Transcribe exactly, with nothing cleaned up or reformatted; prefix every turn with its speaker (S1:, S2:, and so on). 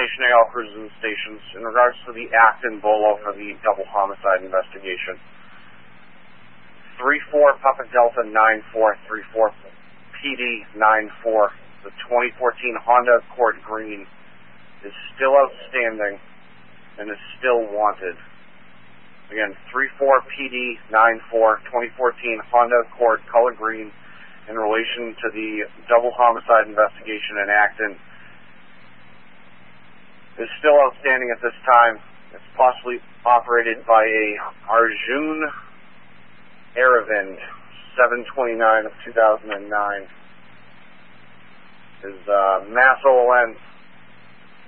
S1: Station A L cruises and stations in regards to the Acton Bolo for the double homicide investigation. three four Papa Delta nine four three four P D nine four, the twenty fourteen Honda Accord Green is still outstanding and is still wanted. Again, three four P D nine four, twenty fourteen Honda Accord color green in relation to the double homicide investigation in Acton is still outstanding at this time. It's possibly operated by a Arjun Aravind, seven twenty-nine of two thousand nine. His uh, mass O L N